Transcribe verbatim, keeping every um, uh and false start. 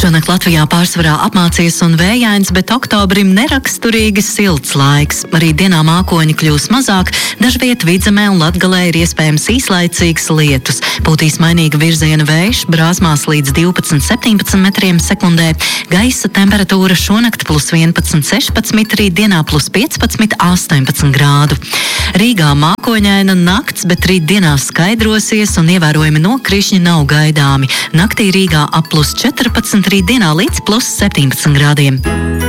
Šonakt Latvijā pārsvarā apmācies un vējains, bet oktobrim neraksturīgi silts laiks. Arī dienā mākoņi kļūs mazāk, dažviet Vidzemē un Latgalē ir iespējams īslaicīgs lietus. Pūtīs mainīga virziena vējš, brāzmās līdz divpadsmit septiņpadsmit metriem sekundē. Gaisa temperatūra šonakt plus vienpadsmit sešpadsmit, rīt dienā plus piecpadsmit astoņpadsmit grādu. Rīgā mākoņaina nakts, bet rīt dienā skaidrosies un ievērojami nokrišņi nav gaidāmi. Naktī Rīgā ap plus četrpadsmit, rīt dienā līdz plus septiņpadsmit grādiem.